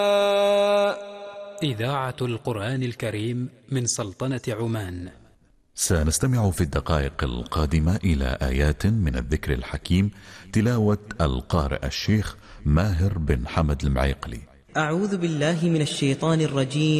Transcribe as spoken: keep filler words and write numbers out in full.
إذاعة القرآن الكريم من سلطنة عمان. سنستمع في الدقائق القادمة إلى آيات من الذكر الحكيم، تلاوة القارئ الشيخ ماهر بن حمد المعيقلي. أعوذ بالله من الشيطان الرجيم.